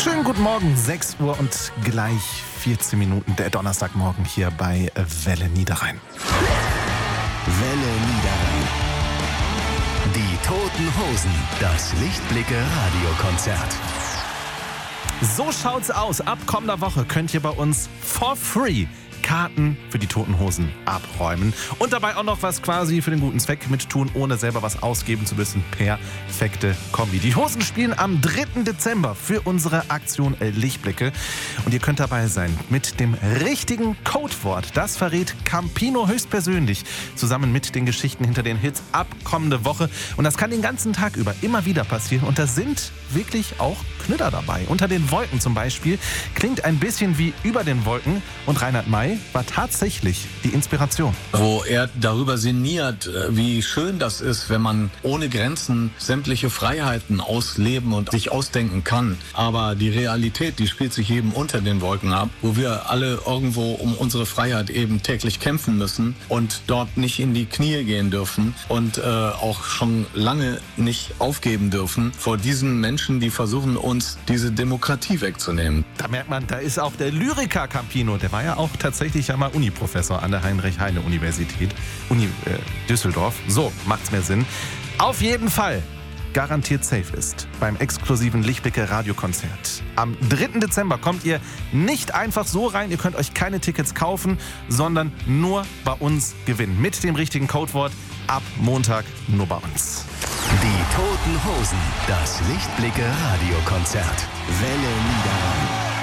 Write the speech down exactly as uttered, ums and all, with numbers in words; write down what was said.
Schönen guten Morgen, sechs Uhr und gleich vierzehn Minuten, der Donnerstagmorgen hier bei Welle Niederrhein. Welle Niederrhein. Die Toten Hosen, das Lichtblicke-Radiokonzert. So schaut's aus. Ab kommender Woche könnt ihr bei uns for free Karten für die Toten Hosen abräumen und dabei auch noch was quasi für den guten Zweck mittun, ohne selber was ausgeben zu müssen. Perfekte Kombi. Die Hosen spielen am dritten Dezember für unsere Aktion Lichtblicke und ihr könnt dabei sein mit dem richtigen Codewort. Das verrät Campino höchstpersönlich zusammen mit den Geschichten hinter den Hits ab kommende Woche und das kann den ganzen Tag über immer wieder passieren und da sind wirklich auch Knüller dabei. Unter den Wolken zum Beispiel klingt ein bisschen wie über den Wolken und Reinhard May war tatsächlich die Inspiration. Wo er darüber sinniert, wie schön das ist, wenn man ohne Grenzen sämtliche Freiheiten ausleben und sich ausdenken kann. Aber die Realität, die spielt sich eben unter den Wolken ab, wo wir alle irgendwo um unsere Freiheit eben täglich kämpfen müssen und dort nicht in die Knie gehen dürfen und äh, auch schon lange nicht aufgeben dürfen vor diesen Menschen, die versuchen, uns diese Demokratie wegzunehmen. Da merkt man, da ist auch der Lyriker Campino, der war ja auch tatsächlich ja mal Uniprofessor an der Heinrich-Heine-Universität, Uni äh, Düsseldorf. So macht's mehr Sinn. Auf jeden Fall garantiert safe ist beim exklusiven Lichtblicke-Radiokonzert. Am dritten Dezember kommt ihr nicht einfach so rein, ihr könnt euch keine Tickets kaufen, sondern nur bei uns gewinnen. Mit dem richtigen Codewort ab Montag nur bei uns. Die Toten Hosen, das Lichtblicke-Radiokonzert. Welle Niederrhein.